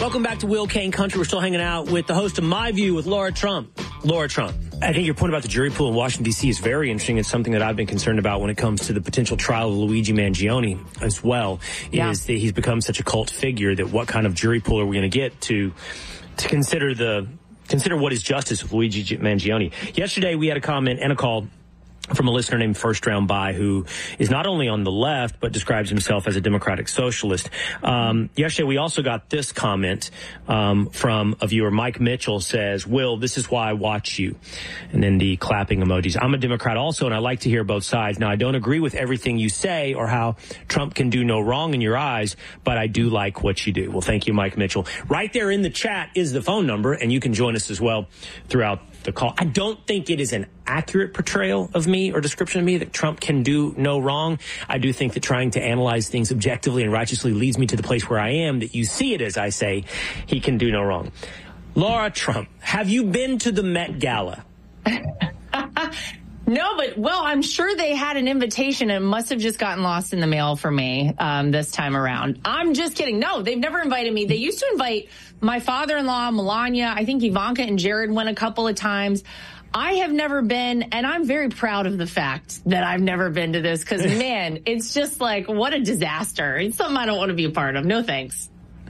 Welcome back to Will Kane Country. We're still hanging out with the host of My View with Laura Trump. Laura Trump, I think your point about the jury pool in Washington, D.C. is very interesting. It's something that I've been concerned about when it comes to the potential trial of Luigi Mangione as well, is that he's become such a cult figure that what kind of jury pool are we going to get to consider what is justice with Luigi Mangione. Yesterday, we had a comment and a call from a listener named First Round By, who is not only on the left, but describes himself as a democratic socialist. Yesterday, we also got this comment from a viewer. Mike Mitchell says, Will, this is why I watch you. And then the clapping emojis. I'm a Democrat also, and I like to hear both sides. Now, I don't agree with everything you say or how Trump can do no wrong in your eyes, but I do like what you do. Well, thank you, Mike Mitchell. Right there in the chat is the phone number, and you can join us as well throughout the call. I don't think it is an accurate portrayal of me or description of me that Trump can do no wrong. I do think that trying to analyze things objectively and righteously leads me to the place where I am, that you see it as I say he can do no wrong. Laura Trump, have you been to the Met Gala? No, but, well, I'm sure they had an invitation and it must have just gotten lost in the mail for me this time around. I'm just kidding. No, they've never invited me. They used to invite my father-in-law, Melania. I think Ivanka and Jared went a couple of times. I have never been, and I'm very proud of the fact that I've never been to this because, man, it's just like, what a disaster. It's something I don't want to be a part of. No thanks.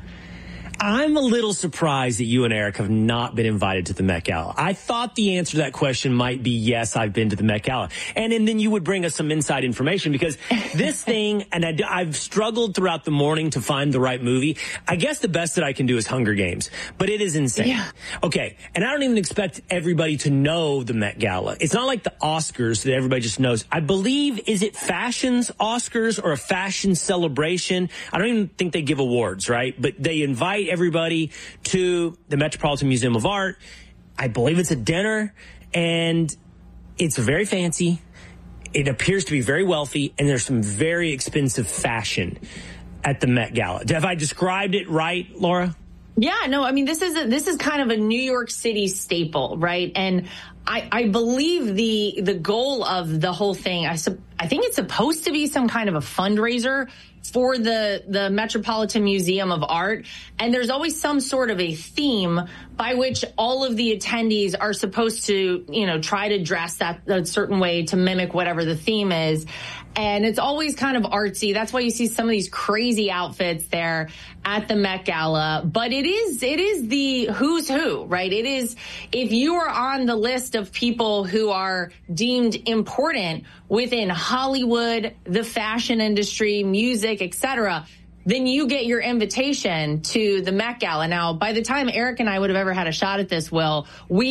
I'm a little surprised that you and Eric have not been invited to the Met Gala. I thought the answer to that question might be yes, I've been to the Met Gala. And then you would bring us some inside information because this thing, and I've struggled throughout the morning to find the right movie. I guess the best that I can do is Hunger Games, but it is insane. Yeah. Okay, and I don't even expect everybody to know the Met Gala. It's not like the Oscars that everybody just knows. I believe, is it Fashion's Oscars or a fashion celebration? I don't even think they give awards, right? But they invite everybody to the Metropolitan Museum of Art. I believe it's a dinner, and it's very fancy. It appears to be very wealthy, and there's some very expensive fashion at the Met Gala. Have I described it right, Laura? Yeah, no, I mean, this is kind of a New York City staple, right? And I believe the goal of the whole thing, I think it's supposed to be some kind of a fundraiser for the Metropolitan Museum of Art. And there's always some sort of a theme by which all of the attendees are supposed to, try to dress that a certain way to mimic whatever the theme is. And it's always kind of artsy. That's why you see some of these crazy outfits there at the Met Gala. But it is the who's who, right? It is, if you are on the list of people who are deemed important within Hollywood, the fashion industry, music, etc., then you get your invitation to the Met Gala. Now, by the time Eric and I would have ever had a shot at this, Will,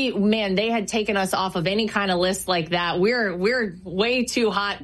they had taken us off of any kind of list like that. We're way too hot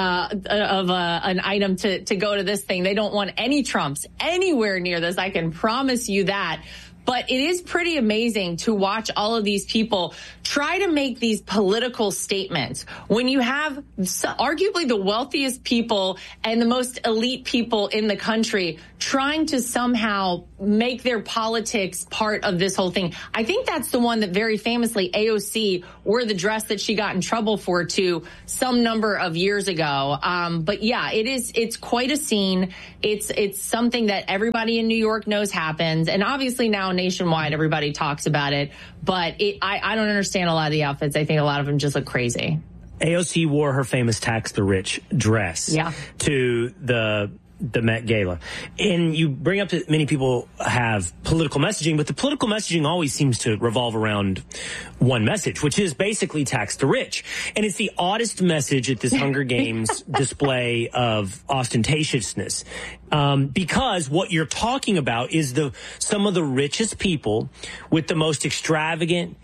of an item to go to this thing. They don't want any Trumps anywhere near this. I can promise you that. But it is pretty amazing to watch all of these people try to make these political statements when you have arguably the wealthiest people and the most elite people in the country trying to somehow make their politics part of this whole thing. I think that's the one that very famously AOC wore the dress that she got in trouble for to some number of years ago. But yeah, it's quite a scene. It's something that everybody in New York knows happens. And obviously now nationwide, everybody talks about it. But I don't understand a lot of the outfits. I think a lot of them just look crazy. AOC wore her famous Tax the Rich dress to the Met Gala. And you bring up that many people have political messaging, but the political messaging always seems to revolve around one message, which is basically tax the rich. And it's the oddest message at this Hunger Games display of ostentatiousness. Because what you're talking about is some of the richest people with the most extravagant,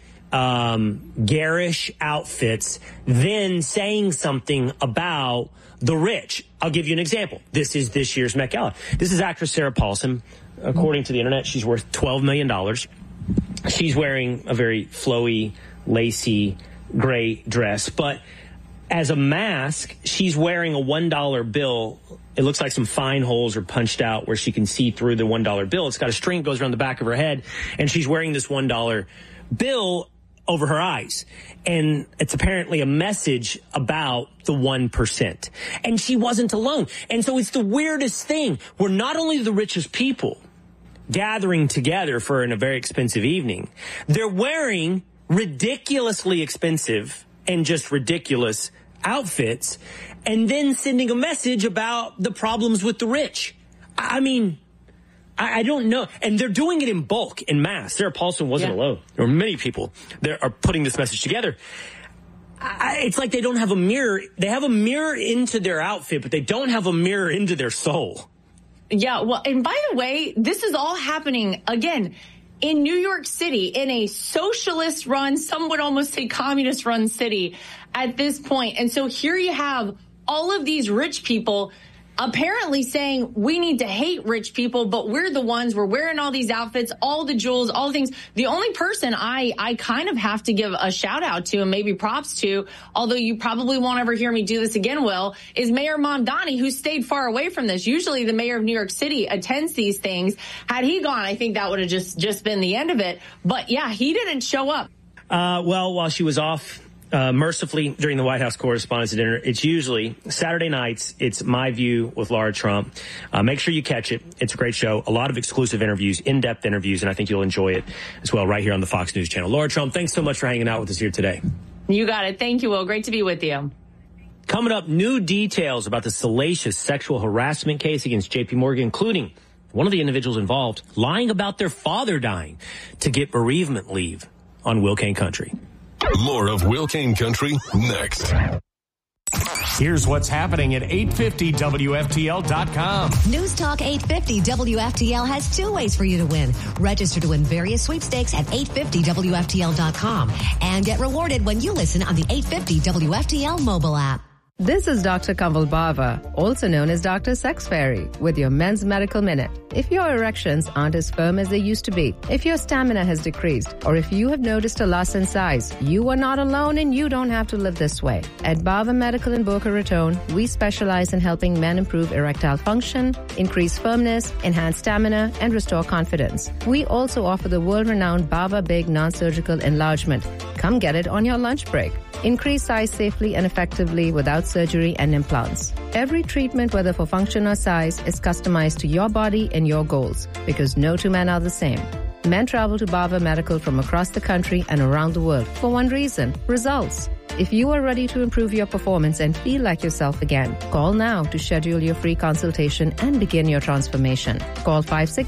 garish outfits, then saying something about the rich. I'll give you an example. This is this year's Met Gala. This is actress Sarah Paulson. According to the internet, she's worth $12 million. She's wearing a very flowy, lacy, gray dress. But as a mask, she's wearing a $1 bill. It looks like some fine holes are punched out where she can see through the $1 bill. It's got a string that goes around the back of her head, and she's wearing this $1 bill over her eyes. And it's apparently a message about the 1%. And she wasn't alone. And so it's the weirdest thing where not only the richest people gathering together for a very expensive evening. They're wearing ridiculously expensive and just ridiculous outfits and then sending a message about the problems with the rich. I mean, I don't know. And they're doing it in bulk, in mass. Sarah Paulson wasn't alone. There were many people that are putting this message together. It's like they don't have a mirror. They have a mirror into their outfit, but they don't have a mirror into their soul. Yeah, well, and by the way, this is all happening, again, in New York City, in a socialist-run, some would almost say communist-run city at this point. And so here you have all of these rich people apparently saying we need to hate rich people, but we're the ones, we're wearing all these outfits, all the jewels, all the things. The only person I kind of have to give a shout out to and maybe props to, although you probably won't ever hear me do this again, Will, is Mayor Mamdani, who stayed far away from this. Usually the mayor of New York City attends these things. Had he gone, I think that would have just been the end of it. But yeah, he didn't show up. Well, while she was off, mercifully during the White House Correspondents' Dinner, it's usually Saturday nights. It's My View with Laura Trump. Make sure you catch it. It's a great show. A lot of exclusive interviews, in-depth interviews, and I think you'll enjoy it as well right here on the Fox News Channel. Laura Trump, thanks so much for hanging out with us here today. You got it. Thank you, Will. Great to be with you. Coming up, new details about the salacious sexual harassment case against J.P. Morgan, including one of the individuals involved lying about their father dying to get bereavement leave on Will Kane Country. More of Will Kane Country next. Here's what's happening at 850WFTL.com. News Talk 850 WFTL has two ways for you to win. Register to win various sweepstakes at 850WFTL.com and get rewarded when you listen on the 850 WFTL mobile app. This is Dr. Kamal Bava, also known as Dr. Sex Fairy, with your Men's Medical Minute. If your erections aren't as firm as they used to be, if your stamina has decreased, or if you have noticed a loss in size, you are not alone and you don't have to live this way. At Bava Medical in Boca Raton, we specialize in helping men improve erectile function, increase firmness, enhance stamina, and restore confidence. We also offer the world-renowned Bava Big non-surgical enlargement. Come get it on your lunch break. Increase size safely and effectively without surgery and implants. Every treatment, whether for function or size, is customized to your body and your goals, because no two men are the same. Men travel to Bava Medical from across the country and around the world for one reason: results. If you are ready to improve your performance and feel like yourself again, call now to schedule your free consultation and begin your transformation. Call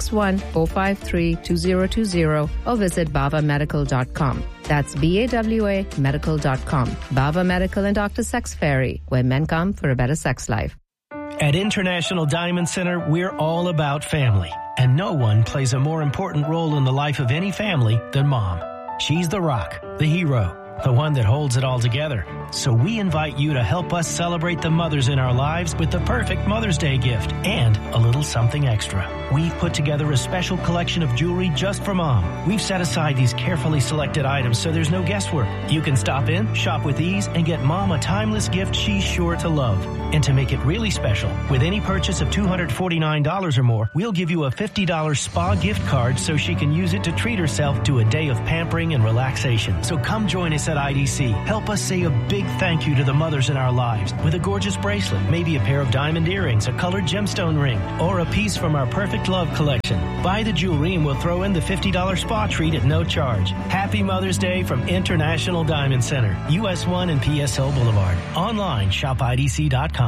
561-453-2020 or visit BavaMedical.com. That's BAWA Medical.com. Bava Medical and Dr. Sex Fairy, where men come for a better sex life. At International Diamond Center, we're all about family. And no one plays a more important role in the life of any family than Mom. She's the rock, the hero, the one that holds it all together. So we invite you to help us celebrate the mothers in our lives with the perfect Mother's Day gift and a little something extra. We've put together a special collection of jewelry just for Mom. We've set aside these carefully selected items so there's no guesswork. You can stop in, shop with ease, and get Mom a timeless gift she's sure to love. And to make it really special, with any purchase of $249 or more, we'll give you a $50 spa gift card so she can use it to treat herself to a day of pampering and relaxation. So come join us at IDC. Help us say a big thank you to the mothers in our lives with a gorgeous bracelet, maybe a pair of diamond earrings, a colored gemstone ring, or a piece from our Perfect Love collection. Buy the jewelry and we'll throw in the $50 spa treat at no charge. Happy Mother's Day from International Diamond Center, US 1 and PSO Boulevard. Online, shopidc.com.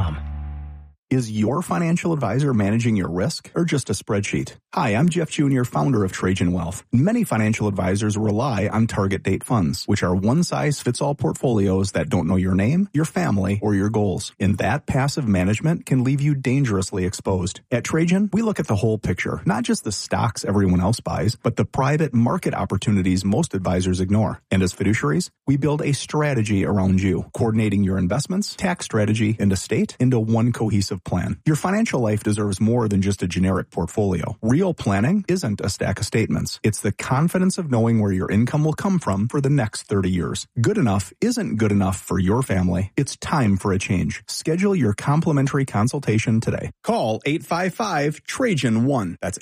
Is your financial advisor managing your risk or just a spreadsheet? Hi, I'm Jeff Jr., founder of Trajan Wealth. Many financial advisors rely on target date funds, which are one-size-fits-all portfolios that don't know your name, your family, or your goals. And that passive management can leave you dangerously exposed. At Trajan, we look at the whole picture, not just the stocks everyone else buys, but the private market opportunities most advisors ignore. And as fiduciaries, we build a strategy around you, coordinating your investments, tax strategy, and estate into one cohesive plan. Your financial life deserves more than just a generic portfolio. Real planning isn't a stack of statements. It's the confidence of knowing where your income will come from for the next 30 years. Good enough isn't good enough for your family. It's time for a change. Schedule your complimentary consultation today. Call 855-TRAJAN-1. That's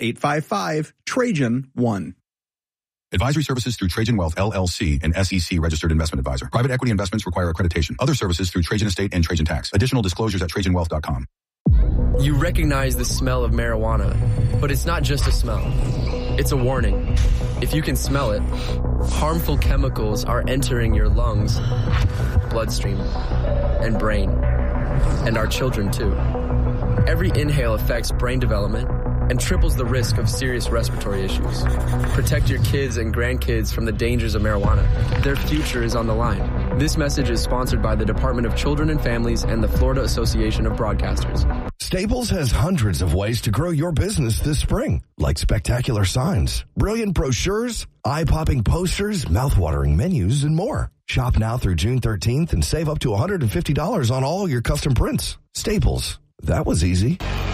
855-TRAJAN-1. Advisory services through Trajan Wealth, LLC, an SEC registered investment advisor. Private equity investments require accreditation. Other services through Trajan Estate and Trajan Tax. Additional disclosures at TrajanWealth.com. You recognize the smell of marijuana, but it's not just a smell. It's a warning. If you can smell it, harmful chemicals are entering your lungs, bloodstream, and brain, and our children too. Every inhale affects brain development and triples the risk of serious respiratory issues. Protect your kids and grandkids from the dangers of marijuana. Their future is on the line. This message is sponsored by the Department of Children and Families and the Florida Association of Broadcasters. Staples has hundreds of ways to grow your business this spring, like spectacular signs, brilliant brochures, eye-popping posters, mouth-watering menus, and more. Shop now through June 13th and save up to $150 on all your custom prints. Staples. That was easy.